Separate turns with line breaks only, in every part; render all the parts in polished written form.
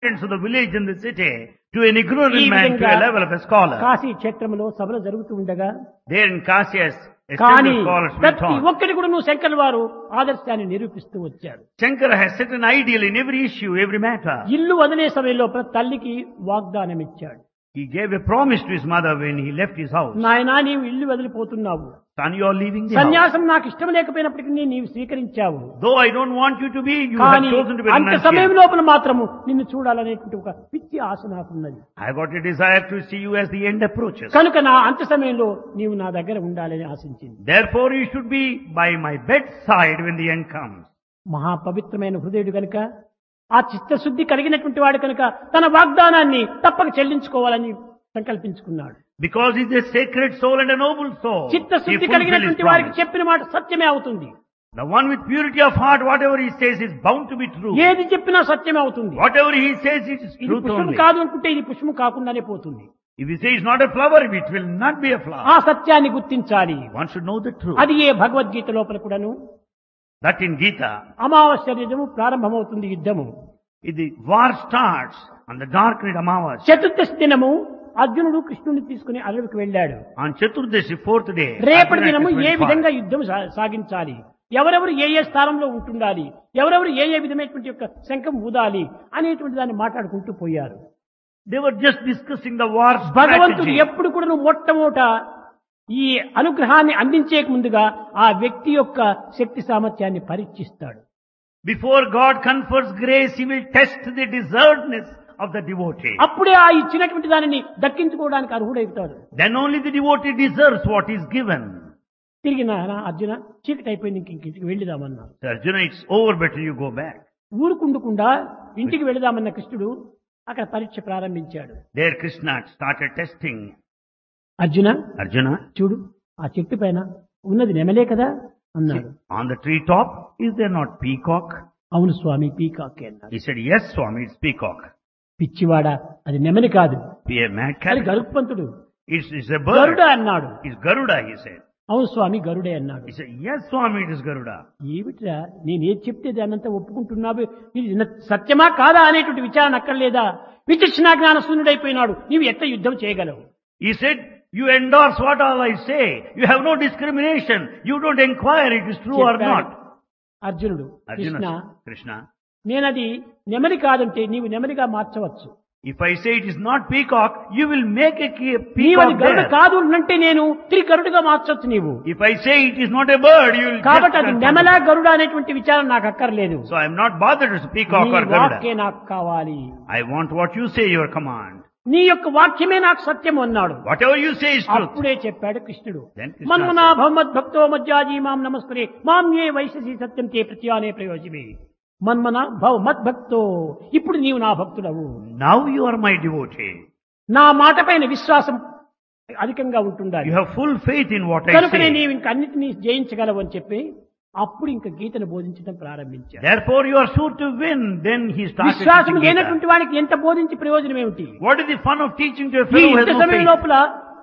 of the village and the city to an ignorant
ఈ
man to
విధంగా
a level of a scholar.
Kashi క్షేత్రంలో సభలు జరుగుతూ ఉండగా
There in Cassius,
కానీ
esteemed scholars went
ప్రతి
on.
ఒక్కటి కూడా నువ్వు శంకర్ వారు ఆదర్శాన్ని నిరూపిస్తూ వచ్చారు.
Shankara has set an ideal in every issue, every matter.
ఇల్లు వదిలే సమయంలో తల్లికి వాగ్దానం ఇచ్చాడు.
He gave a promise to his mother when he left his house.
నాయనా నీవు ఇల్లు వదిలిపోతున్నావు,
Son, you are leaving the house.
సన్యాసం నాకు ఇష్టం లేకపోయినప్పటికీ నీవు స్వీకరించావు,
Though I don't want you to be, you have
కానీ
chosen to be
అంత సమయం
renunciant.
లోపల మాత్రము నిన్ను చూడాలనేటువంటి ఒక పిచ్చి ఆశ నాకున్నది.
I got a desire to see you as the end approaches.
కనుక నా అంత సమయంలో నీవు నా దగ్గర ఉండాలని ఆశించింది.
Therefore, you should be by my bedside when the end comes.
మహాపవిత్రమైన హృదయుడు కనుక, ఆ చిత్తశుద్ధి కలిగినటువంటి వాడు కనుక తన వాగ్దానాన్ని తప్పక చెల్లించుకోవాలని సంకల్పించుకున్నాడు.
Because he is a sacred soul and a noble soul. He
చిత్తశుద్ధి
fulfilled his
కలిగినటువంటి వారికి
promise.
చెప్పిన మాట సత్యమే అవుతుంది.
The one with purity of heart, whatever he says is bound to be true.
ఏది చెప్పినా సత్యమే అవుతుంది.
Whatever he says, it is
ఇది
truth
పుష్పం
only.
కాదు అనుకుంటే ఇది పుష్పం కాకుండానే పోతుంది.
If he says it's not a flower, it will not be a
ఆ
flower.
సత్యాన్ని గుర్తించాలి.
One should know the truth.
అది ఏ భగవద్గీత లోపల కూడాను
That in Gita,
అమావాస్య యుద్ధము ప్రారంభమవుతుంది. యుద్ధము
the war starts on the dark night Amavasya.
చతుర్దశి దినము అర్జునుడు కృష్ణుని తీసుకుని అడవికి వెళ్ళాడు.
On Chaturdashi, fourth day,
రేపటి
Arjuna
దినము
went
ఏ
far.
విధంగా యుద్ధం సాగించాలి, ఎవరెవరు ఏ ఏ స్థానంలో ఉంటుండాలి, ఎవరెవరు ఏ ఏ విధమైనటువంటి యొక్క శంఖం ఊదాలి అనేటువంటి దాన్ని మాట్లాడుకుంటూ పోయారు.
They were just discussing the war
భగవంతుడు
strategy.
ఎప్పుడు కూడా మొట్టమొదట ఈ అనుగ్రహాన్ని అందించేక ముందుగా ఆ వ్యక్తి యొక్క శక్తి సామర్థ్యాన్ని పరీక్షిస్తాడు.
Before God confers grace, He will test the deservedness of the devotee.
అప్పుడే ఆ ఇచ్చినటువంటి దానిని దక్కించుకోవడానికి అర్హుడవుతాడు.
Then only the devotee deserves what is given.
తిరిగి అర్జున చీకటి అయిపోయింది, ఇంటికి వెళ్ళిదామన్నా.
So Arjuna, it's over, better you go back.
ఊరుకుండకుండా ఇంటికి వెళదామన్న కృష్ణుడు అక్కడ పరీక్ష ప్రారంభించాడు.
There Krishna started testing.
Arjuna చూడు, ఆ చెట్టు పైన ఉన్నది నెమలే కదా అన్నాడు.
On the tree top, is there not peacock?
అవును స్వామి, పీకాకే అన్నాడు.
He said, yes, Swami, it's peacock.
పిచ్చివాడా, అది నెమలి కాదు,
Be a mad
అది
cat.
గరుత్మంతుడు,
It's a bird.
గరుడ అన్నాడు.
It's Garuda, he said.
అవును స్వామి, గరుడే అన్నాడు.
He said, yes, Swami, it is Garuda.
ఏమిట్రా నేను ఏది చెప్తే దాన్నంతా ఒప్పుకుంటున్నావు, ఇది సత్యమా కాదా అనేటువంటి విచారణ అక్కర్లేదా? విచక్షణ జ్ఞాన శూన్యుడైపోయినాడు, నీవు ఎట్లా యుద్ధం చేయగలవు?
He said, you endorse what all I say. You have no discrimination. You don't inquire it is true or not.
అర్జునుడు, కృష్ణ,
Krishna,
నేనది నెమలి కాదంటే నీవు నెమలిగా మార్చవచ్చు.
if I say it is not peacock, you will make a
నీవు అది
peacock
Garuda
there.
కాదు అంటే నేను తిరిగి గరుడుగా మార్చవచ్చు నీవు.
If I say it is not a bird, you will
కాబట్టి అది
just
నెమల గరుడ అనేటువంటి విచారం నాకు అక్కర్లేదు.
So I am not bothered as peacock
నీ
or Garuda.
వాక్యే నాకు కావాలి.
I want what you say, your command.
నీ యొక్క వాక్యమే నాకు సత్యం అన్నాడు.
Whatever you say is truth.
అప్పుడే చెప్పాడు కృష్ణుడు,
Then Krishna
మన్మనా
said,
భవమద్భక్తో మజ్జాజీ మాం నమస్కరే మాం ఏ వైశసి సత్యం తే ప్రత్యానే ప్రయోజమే. మన్మన భవ మద్భక్తో, ఇప్పుడు నీవు నా భక్తుడవు,
now you are my devotee.
నా మాట పైన విశ్వాసం అధికంగా ఉంటుండాలి.
You have full faith in what I
కనుకనే
say.
నీవు ఇంక అన్నిటినీ జయించగలవు అని చెప్పి అప్పుడు ఇంక గీతను బోధించడం ప్రారంభించాడు.
Therefore you are sure to win. Then he started
విశ్వాసం
teaching Gita.
లేనటువంటి వానికి ఎంత బోధించి ప్రయోజనం ఏమిటి?
What is the fun of teaching to a
ఈ
fellow who has
యుద్ధ
no
సమయం
faith?
లోపల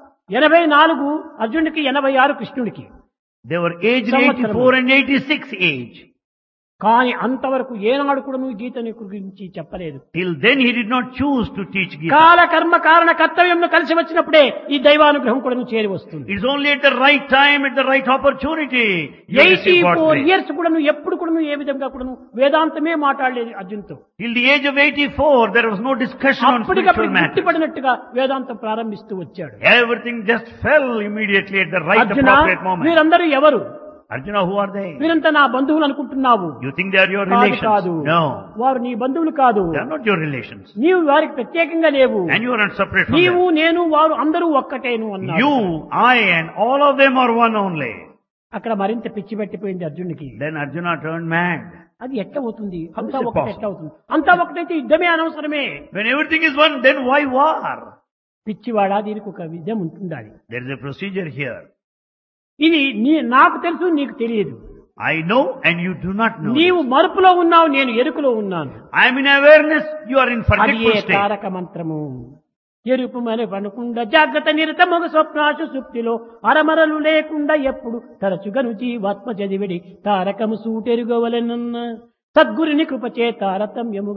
84 అర్జునుడికి, 86 కృష్ణుడికి.
They were aged
సంవత్సరము.
84 and 86 age.
కానీ అంతవరకు ఏనాడు కూడా నువ్వు గీతని గురించి చెప్పలేదు.
Till then he did not choose to teach Gita.
కాల కర్మ కారణ కర్తవ్యంలో కలిసి వచ్చినప్పుడే ఈ దైవానుగ్రహం కూడా నువ్వు చేరి వస్తుంది.
It's only at the right time, at the right opportunity, you receive God's
84
grace.
Years కూడా నువ్వు ఎప్పుడు కూడా నువ్వు ఏ విధంగా కూడా నువ్వు వేదాంతమే మాట్లాడలేదు అర్జున్తో.
Till the age of 84, there was no discussion on
అప్పటికప్పుడు
spiritual matters.
గుర్తుపడినట్టుగా వేదాంతం ప్రారంభిస్తూ వచ్చాడు.
Everything just fell immediately at the right
Arjuna,
appropriate moment.
వీరందరూ ఎవరు?
Arjuna, who are they?
వీరంతా నా బంధువులు అనుకుంటున్నావు.
You think they are your
కాదు
relations?
కాదు,
No.
వారు నీ బంధువులు కాదు.
They are not your relations.
నీవు వారికి ప్రత్యేకంగా లేవు.
And you are not separate from
నీవు
them.
నేను వారు అందరూ ఒక్కటేను అన్నాడు.
You, I and all of them are one only.
అక్కడ మరింత పిచ్చి పట్టిపోయింది అర్జునుడికి.
Then Arjuna turned mad.
అది ఎట్లా అవుతుంది?
How
అంతా
is it
ఒకటి
possible?
ఎట్లా అవుతుంది? అంతా ఒకటైతే యుద్ధమే అనవసరమే.
When everything is one, then why war?
పిచ్చివాడా, దీనికి ఒక విధం ఉంటుండాలి.
There is a procedure here.
ఇది నాకు తెలుసు, నీకు తెలియదు.
I know and you do not know.
నీవు మరుపులో ఉన్నావు, నేను ఎరుకులో ఉన్నాను.
I am in awareness, you are in
అది
forgetful
ఏ
state.
తారక మంత్రము. ఎరుపు మన పనుకుండా జాగ్రత్త నిరత మగ స్వప్నాశు సుప్తిలో అరమరలు లేకుండా ఎప్పుడు తరచుగను జీవాత్మ చదివిడి తారకము సూటెరుగవలెనన్న సద్గురుని కృపచే తారతమ్యము